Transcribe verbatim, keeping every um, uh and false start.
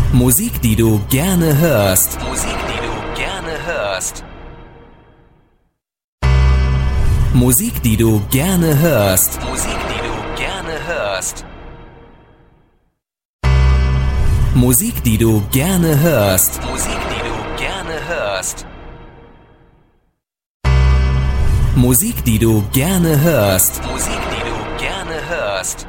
Musik, die du gerne hörst. Musik, die du gerne hörst. Musik, die du gerne hörst. Musik, die du gerne hörst. Musik, die du gerne hörst. Musik, die du gerne hörst. Musik, die du gerne hörst. Musik, die du gerne hörst.